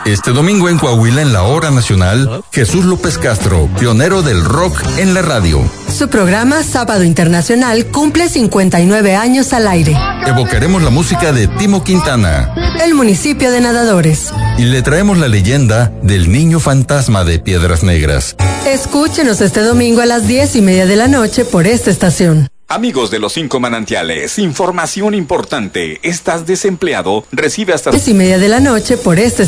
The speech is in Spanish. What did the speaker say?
Este domingo en Coahuila, en la Hora Nacional, Jesús López Castro, pionero del rock en la radio. Su programa Sábado Internacional cumple 59 años al aire. Evocaremos la música de Timo Quintana, el municipio de Nadadores. Y le traemos la leyenda del niño fantasma de Piedras Negras. Escúchenos este domingo a las 10:30 de la noche por esta estación. Amigos de los 5 manantiales, información importante. ¿Estás desempleado? Recibe hasta 10:30 de la noche por esta